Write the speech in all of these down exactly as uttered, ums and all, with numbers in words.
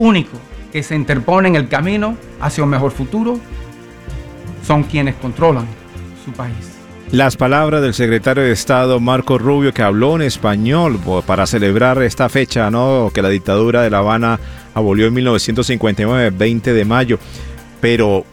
únicos que se interponen en el camino hacia un mejor futuro son quienes controlan su país. Las palabras del secretario de Estado Marco Rubio, que habló en español para celebrar esta fecha, ¿no?, que la dictadura de La Habana abolió en mil novecientos cincuenta y nueve, veinte de mayo. Pero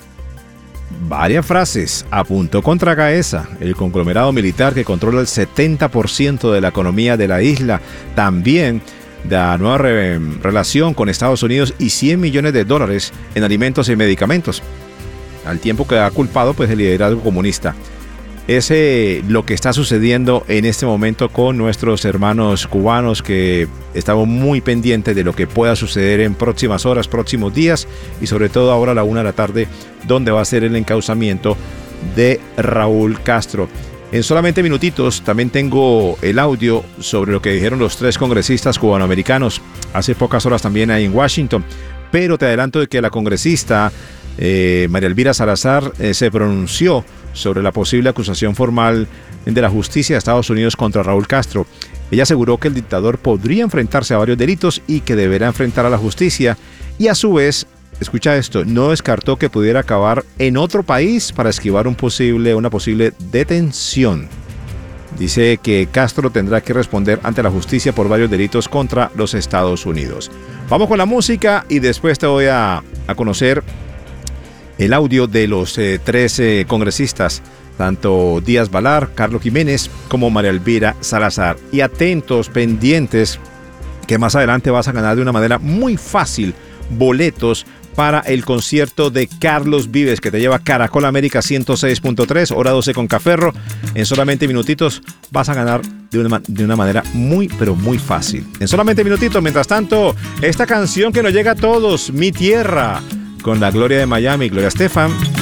varias frases. Apuntó contra Gaesa, el conglomerado militar que controla el setenta por ciento de la economía de la isla. También de la nueva re- relación con Estados Unidos y cien millones de dólares en alimentos y medicamentos, al tiempo que ha culpado pues el liderazgo comunista. Es eh, lo que está sucediendo en este momento con nuestros hermanos cubanos, que estamos muy pendientes de lo que pueda suceder en próximas horas, próximos días, y sobre todo ahora a la una de la tarde, donde va a ser el encauzamiento de Raúl Castro. En solamente minutitos también tengo el audio sobre lo que dijeron los tres congresistas cubanoamericanos hace pocas horas también ahí en Washington, pero te adelanto de que la congresista eh, María Elvira Salazar eh, se pronunció sobre la posible acusación formal de la justicia de Estados Unidos contra Raúl Castro. Ella aseguró que el dictador podría enfrentarse a varios delitos y que deberá enfrentar a la justicia, y a su vez, escucha esto, no descartó que pudiera acabar en otro país para esquivar un posible, una posible detención. Dice que Castro tendrá que responder ante la justicia por varios delitos contra los Estados Unidos. Vamos con la música y después te voy a, a conocer el audio de los eh, tres eh, congresistas, tanto Díaz Balar, Carlos Jiménez, como María Elvira Salazar. Y atentos, pendientes, que más adelante vas a ganar de una manera muy fácil boletos para el concierto de Carlos Vives, que te lleva Caracol América ciento seis punto tres, hora doce con Caferro. En solamente minutitos vas a ganar de una, de una manera muy, pero muy fácil. En solamente minutitos, mientras tanto, esta canción que nos llega a todos, Mi Tierra, con la Gloria de Miami, Gloria Estefan.